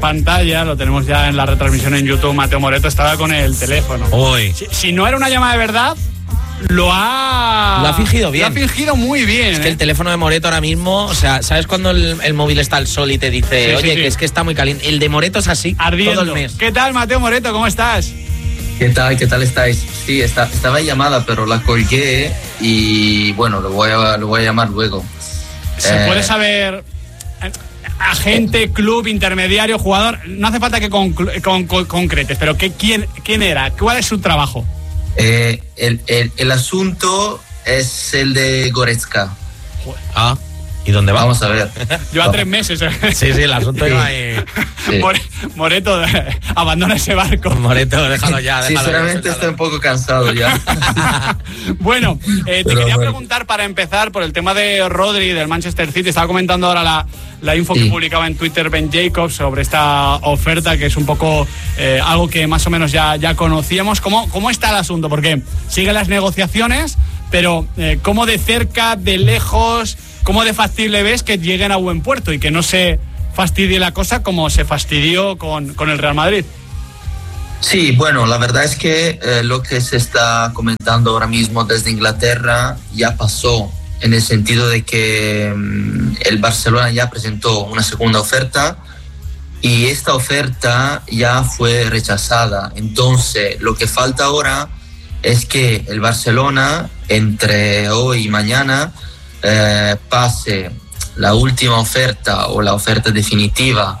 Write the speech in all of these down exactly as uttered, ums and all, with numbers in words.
pantalla, lo tenemos ya en la retransmisión en YouTube, Mateo Moreto estaba con el teléfono. Uy. Si, si no era una llamada de verdad, lo ha... Lo ha fingido bien. Lo ha fingido muy bien. Es ¿eh? que el teléfono de Moreto ahora mismo, o sea, ¿sabes cuando el, el móvil está al sol y te dice, Sí, oye, sí, sí. que es que está muy caliente? El de Moreto es así, Ardiendo. todo el mes. ¿Qué tal, Mateo Moreto? ¿Cómo estás? ¿Qué tal? ¿Qué tal estáis? Sí, está, estaba en llamada, pero la colgué y bueno, lo voy a, lo voy a llamar luego. ¿Se Eh, puede saber eh, agente, club, intermediario, jugador? No hace falta que con, con, con- concretes, pero ¿qué, quién, ¿quién era? ¿Cuál es su trabajo? eh, el, el, el asunto es el de Goretzka. Ah, ¿y dónde va? Vamos a ver. Lleva tres meses. ¿eh? Sí, sí, el asunto Sí. iba ahí. Sí. More- Moreto, abandona ese barco. Moreto, déjalo ya, déjalo Sinceramente ya, estoy un poco cansado ya. Bueno, eh, te Pero quería bueno. preguntar para empezar por el tema de Rodri, del Manchester City. Estaba comentando ahora la, la info que Sí. publicaba en Twitter Ben Jacobs sobre esta oferta, que es un poco eh, algo que más o menos ya, ya conocíamos. ¿Cómo, ¿Cómo está el asunto? Porque siguen las negociaciones, pero eh, ¿cómo de cerca, de lejos, cómo de factible ves que lleguen a buen puerto y que no se fastidie la cosa como se fastidió con, con el Real Madrid? Sí, bueno, la verdad es que eh, lo que se está comentando ahora mismo desde Inglaterra ya pasó, en el sentido de que mm, el Barcelona ya presentó una segunda oferta y esta oferta ya fue rechazada. Entonces, lo que falta ahora es que el Barcelona, entre hoy y mañana, eh, pase la última oferta o la oferta definitiva,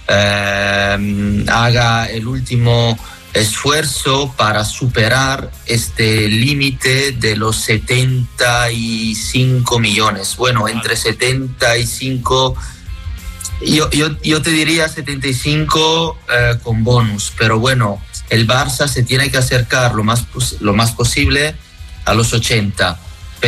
eh, haga el último esfuerzo para superar este límite de los setenta y cinco millones. Bueno, entre setenta y cinco, yo, yo, yo te diría setenta y cinco eh, con bonus, pero bueno, el Barça se tiene que acercar lo más, pos- lo más posible a los ochenta,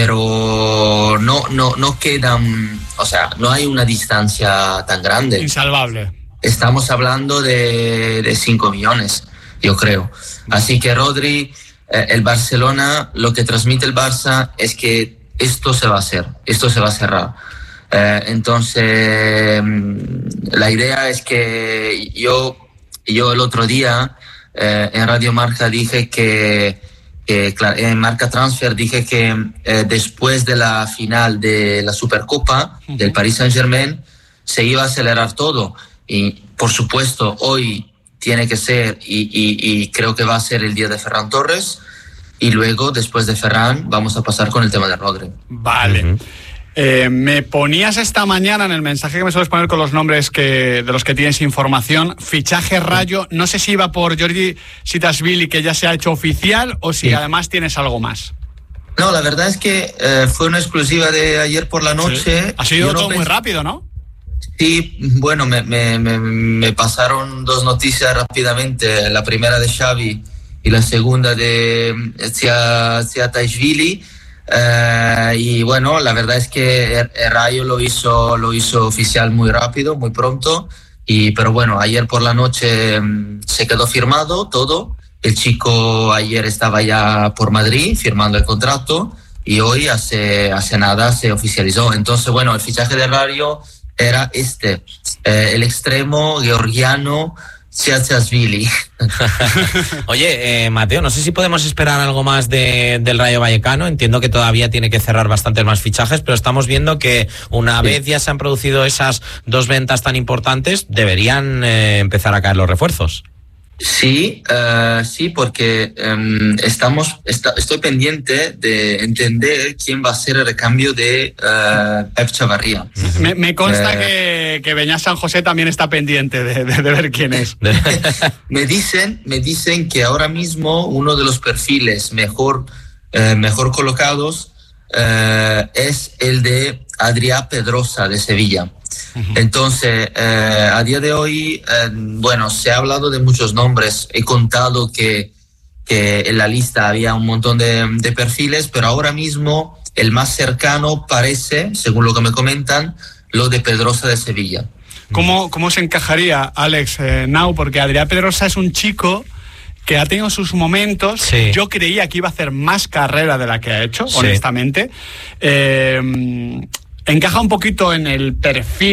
pero no, no, no quedan, o sea, no hay una distancia tan grande. Insalvable. Estamos hablando de, de cinco millones, yo creo. Así que Rodri, eh, el Barcelona, lo que transmite el Barça es que esto se va a hacer, esto se va a cerrar. Eh, entonces, mm, la idea es que yo, yo el otro día eh, en Radio Marca dije que, que claro, en Marca Transfer dije que eh, después de la final de la Supercopa Uh-huh. del Paris Saint-Germain se iba a acelerar todo. Y por supuesto, hoy tiene que ser, y, y, y creo que va a ser el día de Ferran Torres, y luego, después de Ferran, vamos a pasar con el tema de Rodri. Vale. Ujú. Eh, me ponías esta mañana en el mensaje que me sueles poner con los nombres que, de los que tienes información, fichaje Rayo, no sé si iba por Giorgi Sitasvili, que ya se ha hecho oficial, o si Sí. además tienes algo más. No, la verdad es que eh, fue una exclusiva de ayer por la noche. Sí. Ha sido Yo no todo muy pens- rápido, ¿no? Sí, bueno, me, me, me, me pasaron dos noticias rápidamente, la primera de Xavi y la segunda de Siataishvili. Eh, y bueno, la verdad es que el, el Rayo lo hizo, lo hizo oficial muy rápido, muy pronto. Y, pero bueno, ayer por la noche mm, se quedó firmado todo. El chico ayer estaba ya por Madrid firmando el contrato y hoy hace, hace nada se oficializó. Entonces, bueno, el fichaje de Rayo era este, eh, el extremo georgiano Siataishvili. Oye, eh, Mateo, no sé si podemos esperar algo más de, del Rayo Vallecano. Entiendo que todavía tiene que cerrar bastantes más fichajes, pero estamos viendo que una Sí. vez ya se han producido esas dos ventas tan importantes, deberían eh, empezar a caer los refuerzos. Sí, uh, sí, porque um, estamos, está, estoy pendiente de entender quién va a ser el recambio de uh, Pep Chavarría. Me, me consta Eh. que, que Beñat San José también está pendiente de, de, de ver quién es. me dicen, me dicen que ahora mismo uno de los perfiles mejor, eh, mejor colocados eh, es el de Adrià Pedrosa de Sevilla. Entonces, eh, a día de hoy, eh, bueno, se ha hablado de muchos nombres. He contado que, que en la lista había un montón de, de perfiles, pero ahora mismo el más cercano parece, según lo que me comentan, lo de Pedrosa de Sevilla. ¿Cómo, cómo se encajaría, Alex, eh, Nau? Porque Adrià Pedrosa es un chico que ha tenido sus momentos. Sí. Yo creía que iba a hacer más carrera de la que ha hecho, Sí. honestamente. Eh, encaja un poquito en el perfil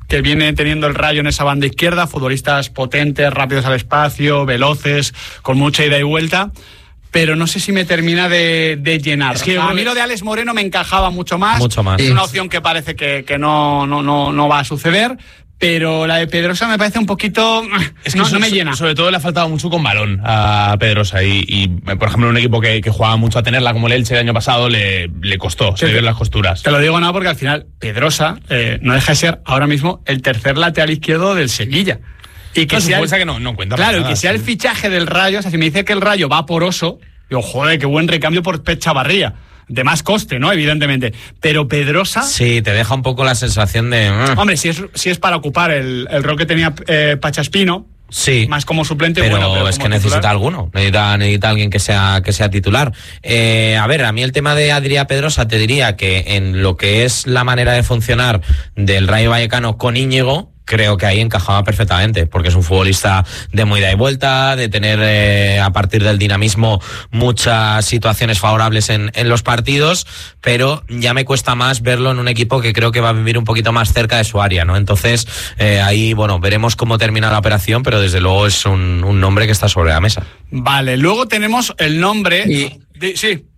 que viene teniendo el Rayo en esa banda izquierda, futbolistas potentes, rápidos al espacio, veloces, con mucha ida y vuelta, pero no sé si me termina de, de llenar. Es que o sea, a mí lo de Alex Moreno me encajaba mucho más. Mucho más. Es una opción que parece que, que no, no, no, no va a suceder. Pero la de Pedrosa me parece un poquito... Es que no, so, no me llena. Sobre todo le ha faltado mucho con balón a Pedrosa y, y por ejemplo, un equipo que, que jugaba mucho a tenerla como el Elche el año pasado le, le costó, se le vieron las costuras. Te lo digo no porque al final Pedrosa eh, no deja de ser ahora mismo el tercer lateral izquierdo del Sevilla. Y que no, sea el, que no, no cuenta claro, nada, y que sea sí. el fichaje del Rayo, o sea, si me dice que el Rayo va por Oso, digo, joder, qué buen recambio por Pep Chavarría. De más coste, ¿no? Evidentemente. Pero Pedrosa... Sí, te deja un poco la sensación de... Uh. Hombre, si es, si es para ocupar el, el rol que tenía eh, Pachaspino, sí, más como suplente, pero, bueno, pero es que titular. necesita alguno, necesita, necesita alguien que sea, que sea titular. Eh, a ver, a mí el tema de Adrià Pedrosa te diría que en lo que es la manera de funcionar del Rayo Vallecano con Íñigo, creo que ahí encajaba perfectamente, porque es un futbolista de muy ida y vuelta, de tener eh, a partir del dinamismo muchas situaciones favorables en, en los partidos, pero ya me cuesta más verlo en un equipo que creo que va a vivir un poquito más cerca de su área, ¿no? Entonces, eh, ahí, bueno, veremos cómo termina la operación, pero desde luego es un, un nombre que está sobre la mesa. Vale, luego tenemos el nombre... Y... De, sí.